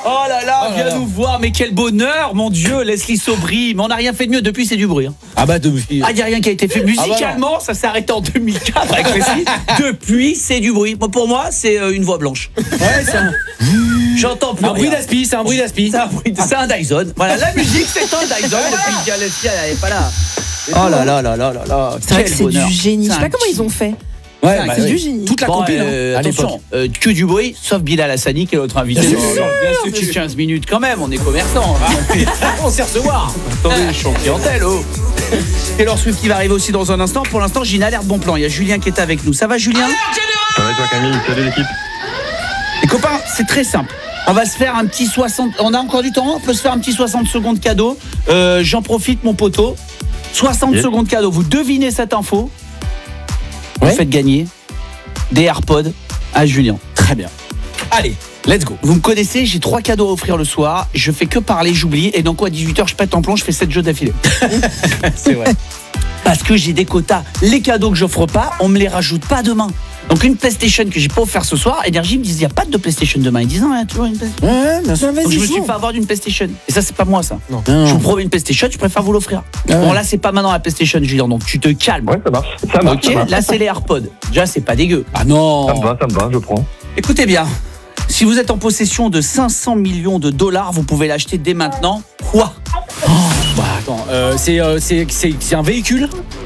Oh là là, viens nous voir, mais quel bonheur, mon Dieu, Leslie Sobry. Mais on n'a rien fait de mieux, depuis c'est du bruit. Ah bah depuis. Ah, il n'y a rien qui a été fait musicalement, ça s'est arrêté en 2004 avec Leslie. Depuis, c'est du bruit. Pour moi, c'est une voix blanche. Ouais, c'est un... J'entends plus un bruit rien. d'aspi, c'est un bruit d'aspi. C'est un Dyson. Voilà, la musique, c'est un Dyson. Depuis que Leslie, elle n'est pas là. Oh là là là là là là. C'est vrai que c'est bonheur. du génie. Je sais C'est pas un comment ils ont fait. Ouais, c'est du génie. Toute la compile à attention, l'époque. que du bruit, sauf Bilal Hassani qui est notre invité. Bien Bien sûr, 15 minutes quand même, on est commerçants. On sait recevoir. Attendez, je suis en clientèle, oh. Taylor Swift qui va arriver aussi dans un instant. Pour l'instant, j'ai une alerte bon plan. Il y a Julien qui est avec nous. Ça va, Julien? Ça va et toi, Camille? Salut l'équipe. Les copains, c'est très simple. On va se faire un petit 60... On a encore du temps? On peut se faire un petit 60 secondes cadeau. J'en profite, mon poteau. 60 secondes cadeau. Vous devinez cette info. Vous faites gagner des AirPods à Julien. Très bien. Allez, let's go. Vous me connaissez, j'ai 3 cadeaux à offrir le soir. Je fais que parler, j'oublie. Et donc à 18h, je pète en plomb, je fais 7 jeux d'affilée. C'est vrai. Parce que j'ai des quotas. Les cadeaux que j'offre pas, on me les rajoute pas demain. Donc une PlayStation que j'ai pas offert ce soir, Énergie me disent il y a pas de PlayStation demain. Ils disent non, il y a toujours une PlayStation. Ouais, bien sûr. Donc je me suis fait avoir d'une PlayStation. Et ça c'est pas moi ça. Non. Je vous promets une PlayStation, je préfère vous l'offrir. Bon là c'est pas maintenant la PlayStation Julien, donc tu te calmes. Ouais, ça marche. Ça marche. Ok, Ça marche. là c'est les AirPods. Déjà c'est pas dégueu. Ah non. Ça me va, je prends. Écoutez bien, si vous êtes en possession de 500 millions de dollars, vous pouvez l'acheter dès maintenant. Quoi? Bah attends, c'est un véhicule?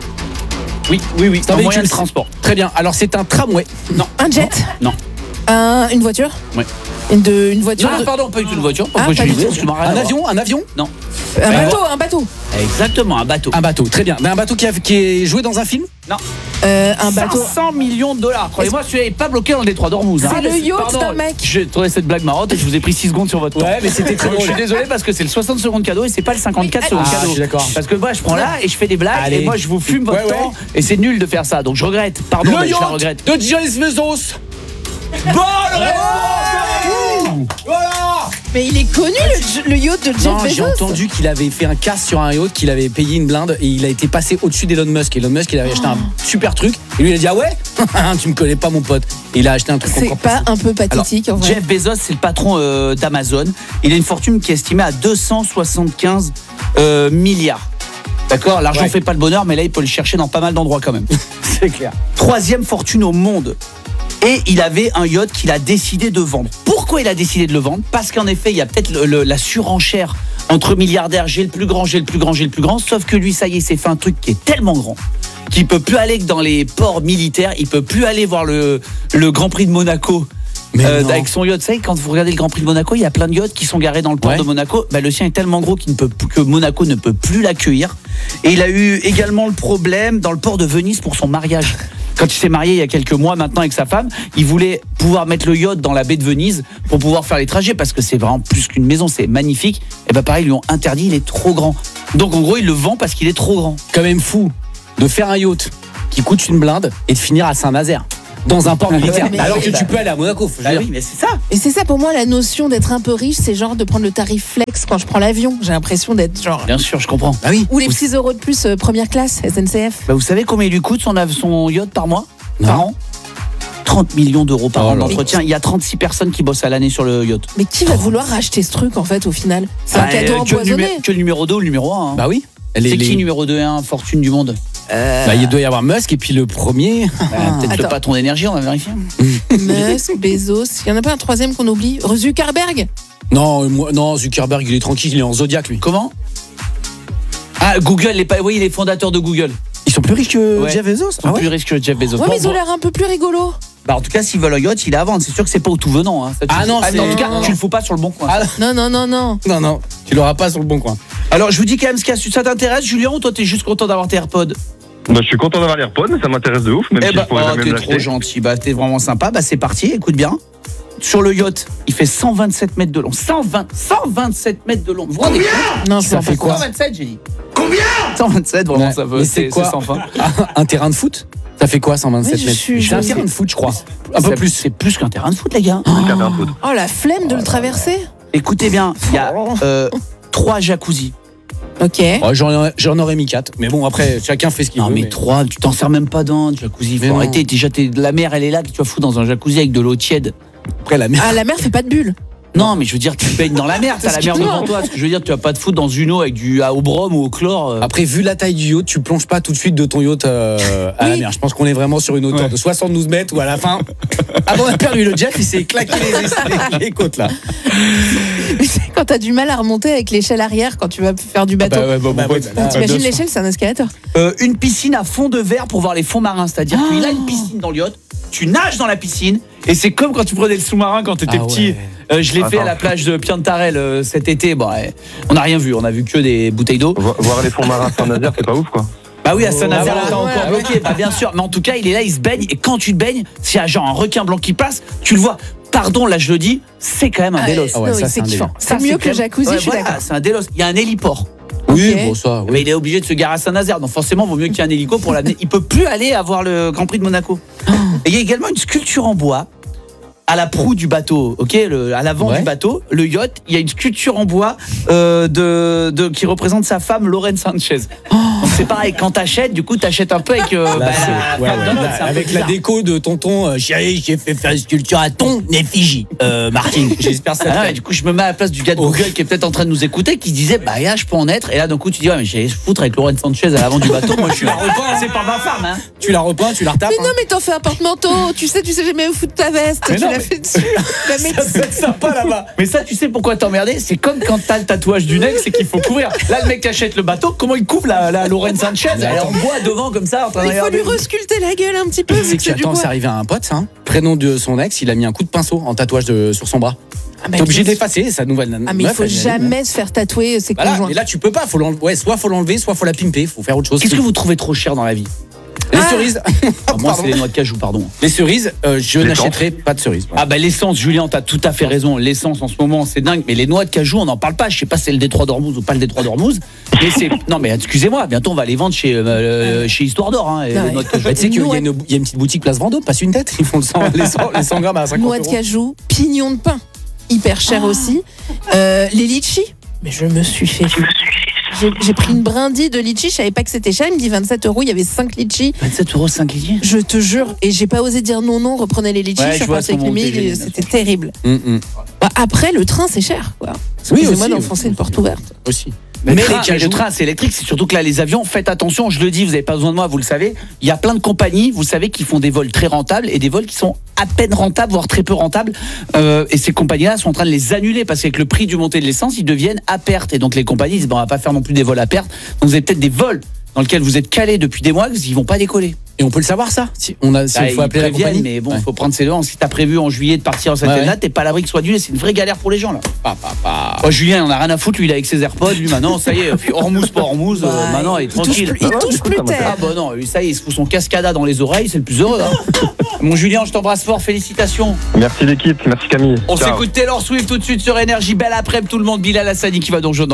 Oui, C'est un moyen véhicule de transport. Très bien. Alors c'est un tramway. Non. Un jet? Non. Une voiture? Ouais. Une voiture Non, de... pardon, pas du tout une voiture. Ah, Pourquoi pas j'ai du dit tout. ça? Un avion? Non. Un bateau. Exactement, un bateau. Un bateau, très bien. Mais un bateau qui est joué dans un film? Non. Un bateau. 500 millions de dollars. Croyez-moi, celui-là n'est pas bloqué dans le détroit d'Ormuz. C'est le yacht d'un mec. J'ai trouvé cette blague marrante et je vous ai pris 6 secondes sur votre temps. Ouais, mais c'était très Donc, je drôle. suis désolé parce que c'est le 60 secondes cadeau et c'est pas le 54 secondes Ah, cadeau. je suis d'accord. Parce que moi, je prends là et je fais des blagues. Allez. Et moi, je vous fume votre Ouais, temps. Et c'est nul de faire ça. Donc, je regrette. Pardon, Le mais je la yacht regrette. de Jeff Bezos. Bonne réponse. Voilà. Mais il est connu le yacht de Jeff Non, j'ai Bezos. entendu qu'il avait fait un casse sur un yacht, qu'il avait payé une blinde et il a été passé au-dessus d'Elon Musk. Elon Musk, il avait acheté un super truc et lui il a dit ah ouais, tu me connais pas mon pote. Et il a acheté un truc C'est encore pas plus. un peu pathétique en vrai. Jeff Bezos, c'est le patron d'Amazon. Il a une fortune qui est estimée à 275 milliards. D'accord? L'argent Ouais. fait pas le bonheur, mais là, il peut le chercher dans pas mal d'endroits quand même. C'est clair. 3e fortune au monde. Et il avait un yacht qu'il a décidé de vendre. Pourquoi il a décidé de le vendre? Parce qu'en effet, il y a peut-être la surenchère entre milliardaires. J'ai le plus grand. Sauf que lui, ça y est, il s'est fait un truc qui est tellement grand qu'il peut plus aller que dans les ports militaires. Il peut plus aller voir le Grand Prix de Monaco. Mais non. Avec son yacht, vous savez, quand vous regardez le Grand Prix de Monaco, il y a plein de yachts qui sont garés dans le port Ouais. de Monaco. Bah, le sien est tellement gros que Monaco ne peut plus l'accueillir. Et il a eu également le problème dans le port de Venise pour son mariage. Quand il s'est marié il y a quelques mois maintenant avec sa femme, il voulait pouvoir mettre le yacht dans la baie de Venise pour pouvoir faire les trajets parce que c'est vraiment plus qu'une maison, c'est magnifique. Et bah pareil, ils lui ont interdit, il est trop grand. Donc en gros, il le vend parce qu'il est trop grand. Quand même fou de faire un yacht qui coûte une blinde et de finir à Saint-Nazaire dans un port militaire. Mais Alors que oui, tu peux aller à Monaco. Bah oui, mais c'est ça. Et c'est ça pour moi la notion d'être un peu riche, c'est genre de prendre le tarif flex quand je prends l'avion. J'ai l'impression d'être genre... Bien sûr, je comprends. Ah oui. Ou les petits euros de plus première classe, SNCF. Bah vous savez combien il lui coûte son yacht par mois? Non. Par an? 30 millions d'euros par Oh an là. d'entretien. Il y a 36 personnes qui bossent à l'année sur le yacht. Mais qui va vouloir racheter ce truc en fait au final? C'est un cadeau empoisonné. Que le numéro 2 ou le numéro 1. Bah oui. C'est qui numéro 2 et 1 fortune du monde? Bah, il doit y avoir Musk et puis le premier. Peut-être le Attends. patron d'énergie, on va vérifier. Musk, Bezos, il y en a pas un troisième qu'on oublie? Zuckerberg. Non, Zuckerberg, il est tranquille, il est en Zodiac lui. Comment? Ah, Google, il est fondateur de Google. Ils sont plus riches que Ouais. Jeff Bezos. Ils sont plus riches que Jeff Bezos. Ouais, Bon, mais ils ont bon. l'air un peu plus rigolos. Bah, en tout cas, s'ils veulent un yacht, il est à vendre. C'est sûr que c'est pas au tout venant. Hein. Ça, Ah non, c'est- en tout cas, non, tu non. le fous pas sur le bon coin. Ah, Non. non, tu l'auras pas sur le bon coin. Alors, je vous dis quand même ce qu'il y a. Ça t'intéresse, Julien, ou toi, t'es juste content d'avoir tes AirPods? Bah, je suis content d'avoir les AirPods, mais ça m'intéresse de ouf, même Eh si bah, je pourrais jamais t'es me trop l'acheter. gentil. Bah, t'es vraiment sympa. Bah, c'est parti. Écoute bien. Sur le yacht, il fait 127 mètres de long. 127 mètres de long. Vous vous rendez compte? Non, je Ça m'en fait fais quoi? 127, j'ai dit. Combien? 127, vraiment, Ouais. ça veut. Mais c'est quoi sans fin. Un terrain de foot? Ça fait quoi 127 Oui, je mètres? suis- C'est un je terrain sais. de foot, je crois. Un peu plus. C'est plus qu'un terrain de foot, les gars. Terrain de foot. Oh la flemme de le traverser. Écoutez bien, il y a 3 jacuzzis. Ok. Oh, j'en aurais mis 4. Mais bon, après, chacun fait ce qu'il Non, veut. mais 3, tu t'en sers même pas d'un jacuzzi. Mais Faut non. arrêter. Déjà, la mer, elle est là. Tu vas foutre dans un jacuzzi avec de l'eau tiède. Après, la merde. Ah, la mer fait pas de bulles. Non, mais je veux dire, tu baignes dans la mer, t'as la mer devant toi. Ce que je veux dire, tu vas pas te foutre dans une eau avec au brome ou au chlore. Après, vu la taille du yacht, tu plonges pas tout de suite de ton yacht à la mer. Je pense qu'on est vraiment sur une hauteur de 72 mètres ou à la fin. Ah bon, on a perdu le Jeff, il s'est claqué les côtes là. Mais c'est quand t'as du mal à remonter avec l'échelle arrière quand tu vas faire du bateau. T'imagines l'échelle, c'est un escalator. Une piscine à fond de verre pour voir les fonds marins, c'est-à-dire qu'il a une piscine dans le yacht, tu nages dans la piscine et c'est comme quand tu prenais le sous-marin quand t'étais petit. Je l'ai fait à la plage de Piantarel cet été. Bon, on n'a rien vu, on a vu que des bouteilles d'eau. Voir les fonds marins Saint-Nazaire, c'est pas ouf quoi. Bah oui, à Saint-Nazaire, voilà. t'es encore bloqué, bah bien sûr. Mais en tout cas, il est là, il se baigne. Et quand tu te baignes, s'il y a genre un requin blanc qui passe, tu le vois. Pardon, là je le dis, c'est quand même un délos. Ah ouais, ça, c'est c'est un kiffant. délire. C'est mieux que le jacuzzi, je suis d'accord. C'est un délos. Il y a un héliport. Oui, Ok. bon, ça. Oui. Mais il est obligé de se garer à Saint-Nazaire. Donc forcément, il vaut mieux qu'il y ait un hélico pour l'amener. Il peut plus aller avoir le Grand Prix de Monaco. Et il y a également une sculpture en bois à la proue du bateau, ok, à l'avant du bateau, le yacht, il y a une sculpture en bois qui représente sa femme Lorraine Sanchez. Donc c'est pareil, quand t'achètes, du coup t'achètes un peu avec avec la déco de tonton chérie, j'ai fait faire une sculpture à ton effigie. Martin, j'espère que ça te Ah ouais, fait. du coup je me mets à la place du gars de Google qui est peut-être en train de nous écouter, qui se disait bah là je peux en être, et là d'un coup tu dis ouais mais j'ai foutre avec Lorraine Sanchez à l'avant du bateau, moi je suis là, c'est pas ma femme hein. Tu la repeins, tu la retapes. Mais non, mais t'en fais un porte-manteau. Tu sais jamais où foutre ta veste. Mais Tu non, l'as mais- fait dessus. La mets dessus. C'est sympa là-bas. Mais ça tu sais pourquoi t'emmerder, c'est comme quand t'as le tatouage du nec, c'est qu'il faut couvrir. Là le mec qui achète le bateau, comment il couvre la Lorraine Sanchez, elle est en bois devant comme ça en train de Il faut lui regarder. resculpter la gueule un petit peu. C'est vu que c'est du attends, bois. c'est arrivé à un pote, ça. Hein. Prénom de son ex, il a mis un coup de pinceau en tatouage sur son bras. Ah, mais T'es obligé bien d'effacer sa nouvelle. Ah, mais il meuf, faut elle- jamais se faire tatouer ses Voilà, conjoints. mais là tu peux pas, faut l'enlever. Ouais, soit faut l'enlever, soit faut la pimper, faut faire autre chose. Qu'est-ce que vous trouvez trop cher dans la vie? Les cerises. Moi Pardon. c'est les noix de cajou, pardon. Les cerises, je Les n'achèterai pas de cerises. Voilà. Ah bah l'essence, Julien, t'as tout à fait raison. L'essence en ce moment, c'est dingue. Mais les noix de cajou, on n'en parle pas. Je sais pas si c'est le détroit d'Ormuz ou pas le détroit d'Ormuz. Mais c'est non mais excusez-moi, bientôt on va les vendre chez Histoire d'Or. Hein, les Ouais. noix de cajou. Bah, tu sais qu'il y a Noix- il y a une petite boutique Place Vendôme, passe une tête, ils font les 100 grammes à 50 Noix de euros. cajou, pignon de pain, hyper cher aussi. Les litchis, mais je me suis fait. J'ai pris une brindille de litchi, je savais pas que c'était cher. Il me dit 27 €, il y avait 5 litchis. 27,5 €. Je te jure, et j'ai pas osé dire non, reprenez les litchis. Ouais, je suis je vois repartie avec ce les moment où t'es mille, gêné, c'était terrible. Bah, après, le train, c'est cher, quoi. Oui, Excusez-moi aussi, d'enfoncer une porte ouverte. Aussi. Mais les le train, c'est électrique. C'est surtout que là, les avions, faites attention. Je le dis, vous n'avez pas besoin de moi, vous le savez. Il y a plein de compagnies, vous savez, qui font des vols très rentables et des vols qui sont à peine rentables, voire très peu rentables. Et ces compagnies-là sont en train de les annuler parce qu'avec le prix du montée de l'essence, ils deviennent à perte. Et donc les compagnies disent, bon, on va pas faire non plus des vols à perte. Donc vous avez peut-être des vols dans lesquels vous êtes calés depuis des mois, ils vont pas décoller. Et on peut le savoir ça si il faut Ils appeler la préviennent, compagnie. mais bon, Ouais. faut prendre ses devants. Si t'as prévu en juillet de partir en cette Ouais, là ouais. t'es pas à l'abri que ce soit annulé. C'est une vraie galère pour les gens là. Pa. Oh, Julien, on a rien à foutre, lui il est avec ses AirPods, lui maintenant ça y est, puis Hormuz pas Hormuz, maintenant il est tranquille. Il touche plus Ah terre. bah non, lui, ça y est, il se fout son cascada dans les oreilles, c'est le plus heureux. Hein. Mon Julien, je t'embrasse fort, félicitations. Merci l'équipe, merci Camille. On Ciao. s'écoute Taylor Swift tout de suite sur Énergie. Belle après-midi tout le monde, Bilal Hassani qui va donc jouer dans